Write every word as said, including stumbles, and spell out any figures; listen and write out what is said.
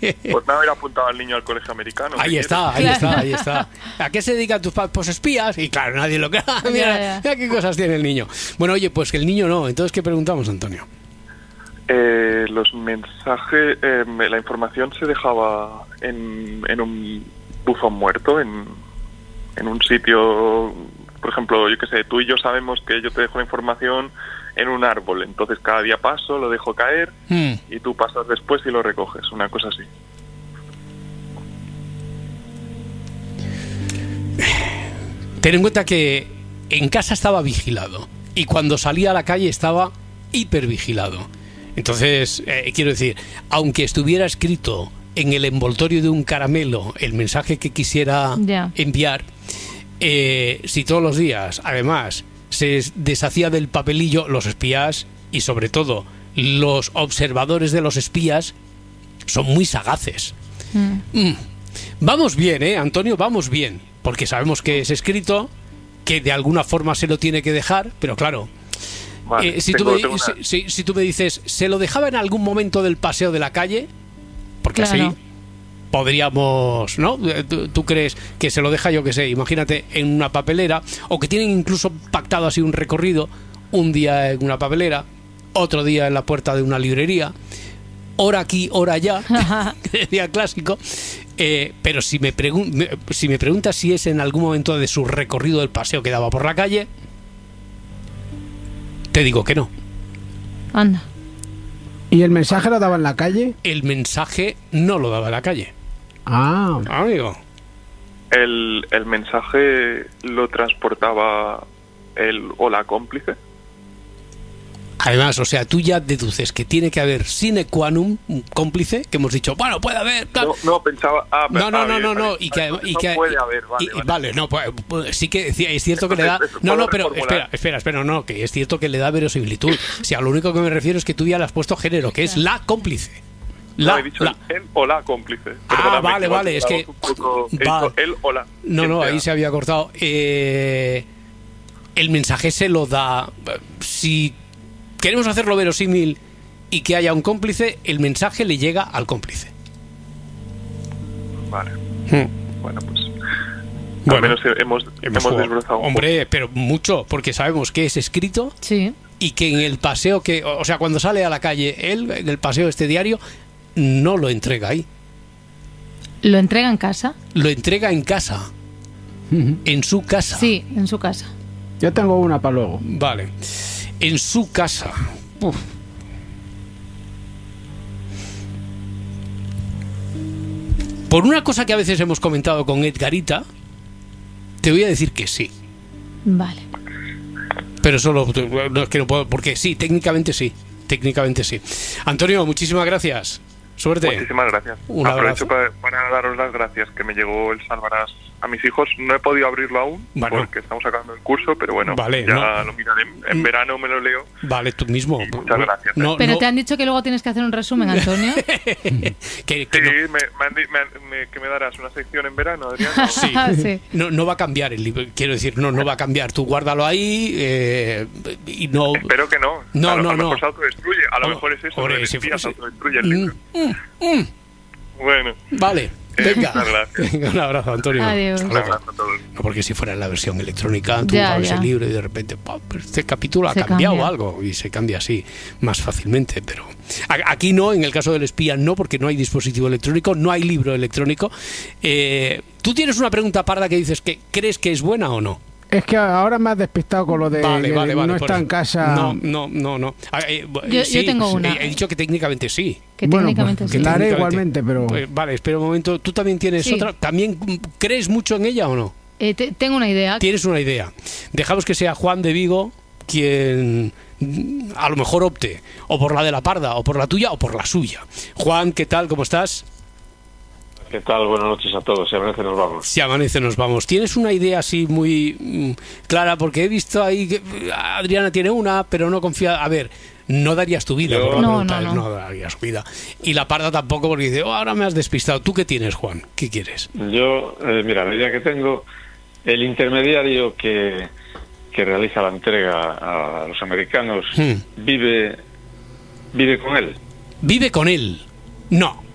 Pues me haber apuntado al niño al colegio americano. Ahí está, ahí Claro. está, ahí está. ¿A qué se dedican tus padres? Pues espías. Y claro, nadie lo cree. Mira, Ya, ya. mira qué cosas tiene el niño. Bueno, oye, pues que el niño no. Entonces, ¿qué preguntamos, Antonio? Eh, los mensajes, eh, la información se dejaba en, en un buzón muerto, en, en un sitio, por ejemplo, yo qué sé, tú y yo sabemos que yo te dejo la información en un árbol, entonces cada día paso, lo dejo caer Hmm. y tú pasas después y lo recoges, una cosa así. Ten en cuenta que en casa estaba vigilado y cuando salía a la calle estaba hipervigilado. Entonces, eh, quiero decir, aunque estuviera escrito en el envoltorio de un caramelo el mensaje que quisiera Ya. enviar, eh, si todos los días, además, se deshacía del papelillo, los espías y sobre todo los observadores de los espías son muy sagaces. Mm. Mm. Vamos bien, ¿eh, Antonio? Vamos bien. Porque sabemos que es escrito, que de alguna forma se lo tiene que dejar, pero claro, Vale, eh, si, tú tengo- me, tengo una- si, si- si tú me dices, ¿se lo dejaba en algún momento del paseo de la calle? Porque Claro. así podríamos, ¿no? Eh, ¿Tú, tú crees que se lo deja, yo qué sé, imagínate, en una papelera, o que tienen incluso pactado así un recorrido, un día en una papelera, otro día en la puerta de una librería, hora aquí, hora allá, que decía clásico. Eh, pero si me, pregun- me- si me preguntas si es en algún momento de su recorrido del paseo que daba por la calle, te digo que no. Anda. ¿Y el mensaje lo daba en la calle? El mensaje no lo daba en la calle. Ah, Amigo. El, el mensaje lo transportaba el o la cómplice. Además, o sea, tú ya deduces que tiene que haber sine qua non un cómplice, que hemos dicho, bueno, puede haber, claro. No, no, pensaba... Ah, No, no, ah, no, bien, no, vale, no, y que, vale, y no que puede haber, vale, y- vale. vale, no, pues, pues, sí que sí, es cierto que le da, Entonces, no, no, ¿puedo pero reformular? espera, espera, espera, no, que es cierto que le da verosimilitud. O sea, lo único que me refiero es que tú ya le has puesto género, que es la cómplice. La, no, he dicho la- el, el o la cómplice. Ah, Perdóname, vale, me ha vale, es quedado que- un poco- he Va. dicho el o la. No, quien no, sea. ahí se había cortado. Eh, el mensaje se lo da. Si queremos hacerlo verosímil y que haya un cómplice, el mensaje le llega al cómplice. Vale, Hmm. bueno, pues... Bueno, al menos hemos, hemos, jugado. desbrozado un Hombre, pero mucho, porque sabemos que es escrito Sí. y que en el paseo que, o sea, cuando sale a la calle él, en el paseo este diario, no lo entrega ahí, ¿Lo entrega en casa? lo entrega en casa, en su casa. Sí, en su casa. yo tengo una para luego. Vale, en su casa. Uf. Por una cosa que a veces hemos comentado con Edgarita, te voy a decir que sí. Vale. Pero solo, no es que no puedo, porque sí, técnicamente sí, técnicamente sí. Antonio, muchísimas gracias. Suerte. Muchísimas gracias. Un Aprovecho abrazo. para, para daros las gracias, que me llegó el Salvarás a mis hijos. No he podido abrirlo aún, Bueno. porque estamos acabando el curso, pero bueno, Vale, ya no. lo miraré. En verano me lo leo. Vale, tú mismo. Y muchas gracias. No, Pero no, te han dicho que luego tienes que hacer un resumen, Antonio. que, que Sí, no, me, me han di- me han- me- que me darás una sección en verano, Adrián. sí. Sí. No, no va a cambiar el libro, quiero decir, no, no va a cambiar. Tú guárdalo ahí eh, y no. Espero que no. No, a lo, no, a lo mejor no. se autodestruye. A lo Oh, mejor es eso. hombre, El si espía fuese- se autodestruye el Mm, libro. mm, mm. Bueno, Vale, Eh, venga. muchas gracias. Venga, un abrazo, Antonio. Adiós. un Claro. abrazo a todos. No, porque si fuera en la versión electrónica, tú Ya, abres ya. el libro y de repente, ¡pum! Este capítulo ha Se cambiado cambia. algo y se cambia así más fácilmente. Pero a- aquí no, en el caso del espía no, porque no hay dispositivo electrónico, no hay libro electrónico. Eh, ¿Tú tienes una pregunta parda que dices que crees que es buena o no? Es que ahora me has despistado con lo de Vale, que vale, vale. no por está eso. en casa. No, no, no, no. Ah, eh, Yo- yo sí, tengo sí, una. He dicho que técnicamente sí. Que Bueno, técnicamente pues, sí. que la haré Técnicamente. igualmente, pero... Pues, vale, espera un momento. ¿Tú también tienes Sí. otra? ¿También mm, crees mucho en ella o no? Eh, te- tengo una idea. Tienes una idea. Dejamos que sea Juan de Vigo quien mm, a lo mejor opte o por la de la parda, o por la tuya, o por la suya. Juan, ¿qué tal? ¿Cómo estás? ¿Qué tal? Buenas noches a todos. Si amanece nos vamos. Si amanece nos vamos. ¿Tienes una idea así muy mm, clara? Porque he visto ahí que eh, Adriana tiene una, pero no confía. A ver, no darías tu vida Yo- por la No, pregunta, no, él no. darías su vida. Y la parda tampoco, porque dice, oh, ahora me has despistado. ¿Tú qué tienes, Juan? ¿Qué quieres? Yo, eh, mira, la idea que tengo, el intermediario que, que realiza la entrega a los americanos Hmm. vive vive con él. ¿Vive con él? No.